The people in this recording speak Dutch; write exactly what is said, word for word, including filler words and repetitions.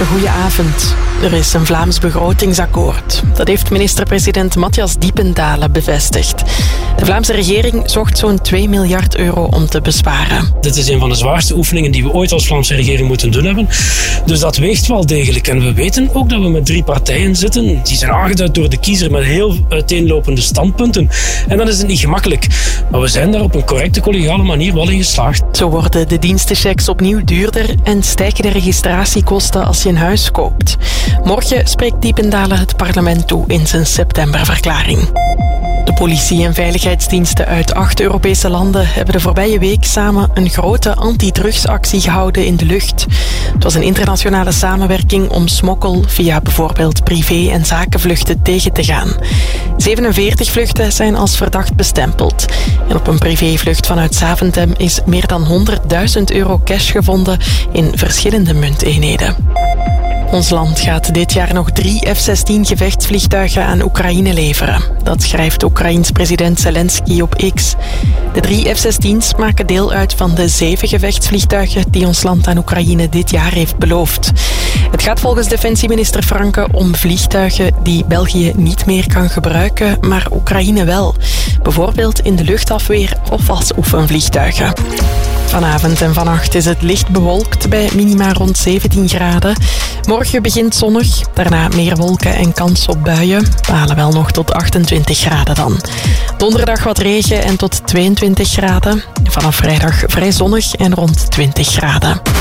Goedenavond. Er is een Vlaams begrotingsakkoord. Dat heeft minister-president Matthias Diependalen bevestigd. De Vlaamse regering zocht zo'n twee miljard euro om te besparen. Dit is een van de zwaarste oefeningen die we ooit als Vlaamse regering moeten doen hebben. Dus dat weegt wel degelijk. En we weten ook dat we met drie partijen zitten. Die zijn aangeduid door de kiezer met heel uiteenlopende standpunten. En dan is het niet gemakkelijk. Maar we zijn daar op een correcte, collegiale manier wel in geslaagd. Zo worden de dienstenchecks opnieuw duurder en stijgen de registratiekosten als je een huis koopt. Morgen spreekt Diependalen het parlement toe in zijn septemberverklaring. De politie en veiligheidsdiensten uit acht Europese landen hebben de voorbije week samen een grote antidrugsactie gehouden in de lucht. Het was een internationale samenwerking om smokkel via bijvoorbeeld privé- en zakenvluchten tegen te gaan. zevenenveertig vluchten zijn als verdacht bestempeld. En op een privévlucht vanuit Zaventem is meer dan honderdduizend euro cash gevonden in verschillende munteenheden. Ons land gaat dit jaar nog drie F zestien gevechtsvliegtuigen aan Oekraïne leveren. Dat schrijft Oekraïens president Zelensky op X. De drie F zestien's maken deel uit van de zeven gevechtsvliegtuigen die ons land aan Oekraïne dit jaar heeft beloofd. Het gaat volgens defensieminister Franke om vliegtuigen die België niet meer kan gebruiken, maar Oekraïne wel. Bijvoorbeeld in de luchtafweer of als oefenvliegtuigen. Vanavond en vannacht is het licht bewolkt bij minima rond zeventien graden. Morgen begint zonnig, daarna meer wolken en kans op buien. We halen wel nog tot achtentwintig graden dan. Donderdag wat regen en tot tweeëntwintig graden. Vanaf vrijdag vrij zonnig en rond twintig graden.